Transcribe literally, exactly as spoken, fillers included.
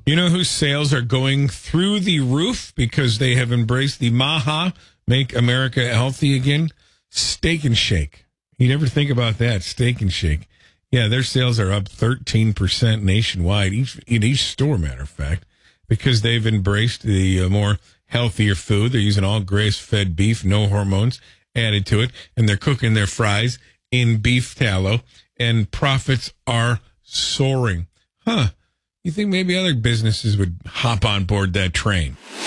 You know whose sales are going through the roof because they have embraced the MAHA, Make America Healthy Again? Steak and Shake. You never think about that, Steak and Shake. Yeah, their sales are up thirteen percent nationwide, each, in each store, matter of fact, because they've embraced the uh, more healthier food. They're using all grass-fed beef, no hormones added to it, and they're cooking their fries in beef tallow, and profits are soaring. Huh. You think maybe other businesses would hop on board that train?